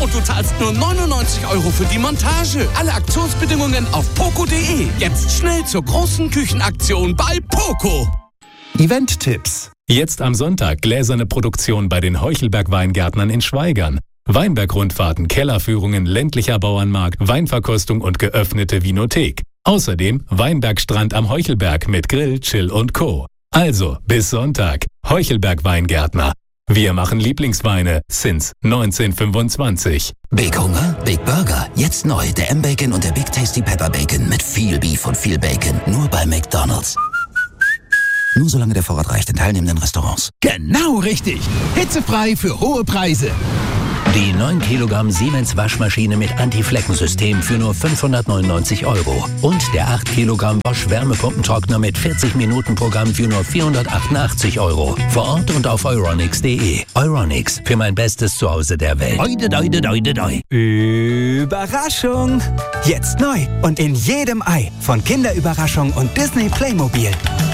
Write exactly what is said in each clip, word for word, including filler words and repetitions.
und du zahlst nur neunundneunzig Euro für die Montage. Alle Aktionsbedingungen auf poco punkt de. Jetzt schnell zur großen Küchenaktion bei Poco. Event-Tipps. Jetzt am Sonntag gläserne Produktion bei den Heuchelberg-Weingärtnern in Schwaigern. Weinberg-Rundfahrten, Kellerführungen, ländlicher Bauernmarkt, Weinverkostung und geöffnete Vinothek. Außerdem Weinbergstrand am Heuchelberg mit Grill, Chill und Co. Also, bis Sonntag. Heuchelberg-Weingärtner. Wir machen Lieblingsweine since neunzehnhundertfünfundzwanzig. Big Hunger, Big Burger. Jetzt neu der M-Bacon und der Big Tasty Pepper Bacon mit viel Beef und viel Bacon. Nur bei McDonald's. Nur solange der Vorrat reicht in teilnehmenden Restaurants. Genau richtig. Hitzefrei für hohe Preise. Die neun Kilogramm Siemens Waschmaschine mit Anti-Flecken-System für nur fünfhundertneunundneunzig Euro. Und der acht Kilogramm Bosch Wärmepumpentrockner mit vierzig Minuten Programm für nur vierhundertachtundachtzig Euro. Vor Ort und auf euronics punkt de. Euronics, für mein bestes Zuhause der Welt. Doi, doi, doi, doi, doi. Überraschung! Jetzt neu und in jedem Ei von Kinderüberraschung und Disney Playmobil.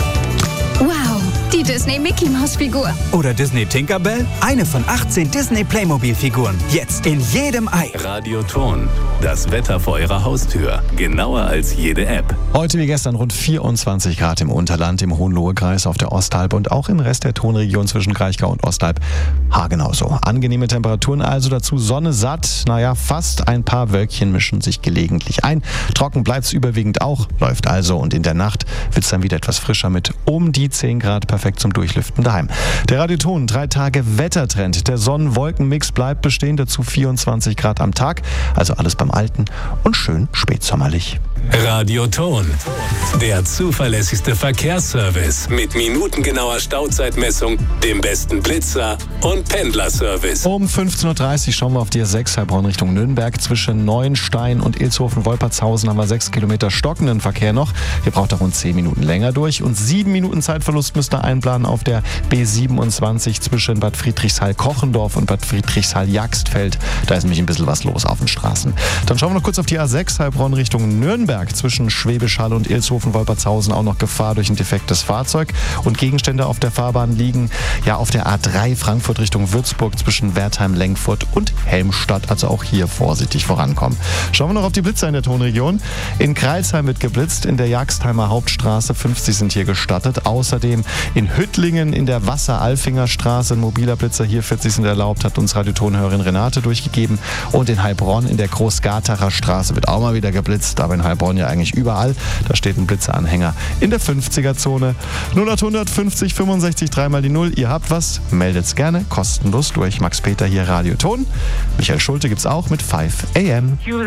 Wow, die Disney Mickey Maus Figur. Oder Disney Tinkerbell? Eine von achtzehn Disney Playmobil Figuren. Jetzt in jedem Ei. Radioton. Das Wetter vor Ihrer Haustür. Genauer als jede App. Heute wie gestern rund vierundzwanzig Grad im Unterland, im Hohenlohe-Kreis, auf der Osthalb und auch im Rest der Tonregion zwischen Kraichgau und Ostalb. Haargenau so. Angenehme Temperaturen, also dazu Sonne satt. Naja, fast ein paar Wölkchen mischen sich gelegentlich ein. Trocken bleibt es überwiegend auch. Läuft also und in der Nacht wird es dann wieder etwas frischer mit um die zehn Grad, perfekt zum Durchlüften daheim. Der Radioton, drei Tage Wettertrend. Der Sonnen-Wolken-Mix bleibt bestehen, dazu vierundzwanzig Grad am Tag. Also alles beim Alten und schön spätsommerlich. Radioton. Der zuverlässigste Verkehrsservice mit minutengenauer Stauzeitmessung, dem besten Blitzer und Pendlerservice. Um fünfzehn Uhr dreißig schauen wir auf die A sechs Heilbronn Richtung Nürnberg. Zwischen Neuenstein und Ilshofen-Wolpertshausen haben wir sechs Kilometer stockenden Verkehr noch. Ihr braucht da rund zehn Minuten länger durch und sieben Minuten Zeitverlust müsst ihr einplanen auf der B siebenundzwanzig zwischen Bad Friedrichshall-Kochendorf und Bad Friedrichshall-Jagstfeld. Da ist nämlich ein bisschen was los auf den Straßen. Dann schauen wir noch kurz auf die A sechs Heilbronn Richtung Nürnberg. Zwischen Schwäbisch Hall und Ilshofen-Wolpertshausen auch noch Gefahr durch ein defektes Fahrzeug. Und Gegenstände auf der Fahrbahn liegen ja auf der A drei Frankfurt Richtung Würzburg zwischen Wertheim-Lengfurt und Helmstadt. Also auch hier vorsichtig vorankommen. Schauen wir noch auf die Blitzer in der Tonregion. In Kreilsheim wird geblitzt, in der Jagstheimer Hauptstraße. fünfzig sind hier gestattet. Außerdem in Hüttlingen in der Wasser-Alfinger Straße ein mobiler Blitzer. Hier vierzig sind erlaubt, hat uns Radiotonhörerin Renate durchgegeben. Und in Heilbronn in der Großgartacher Straße wird auch mal wieder geblitzt. Aber in Heilbronn ja eigentlich überall. Da steht ein Blitzeranhänger in der fünfziger-Zone. null acht hundert fünfzig fünfundsechzig dreimal die Null. Ihr habt was, meldet's gerne, kostenlos durch. Max Peter hier, Radioton. Michael Schulte gibt's auch mit five a m.